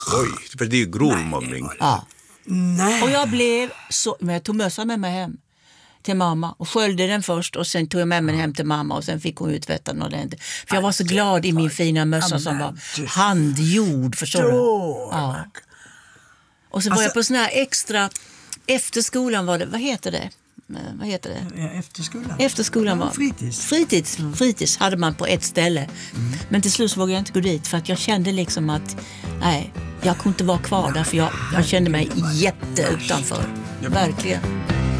Oj, för det är ju grov mobbning. Ja. Nej. Och jag blev så... Men jag tog mössan med mig hem till mamma och sköljde den först och sen tog jag med mig hem till mamma och sen fick hon uttvätta den ordentligt. För jag var så glad i min fina mössa som var handgjord, förstår du? Ja. Och så var jag på sån här extra... Efter skolan var det... Vad heter det? Efter skolan var fritids hade man på ett ställe. Men till slut så vågade jag inte gå dit för att jag kände liksom att nej, jag kunde inte vara kvar där för jag kände mig jätte utanför. Verkligen.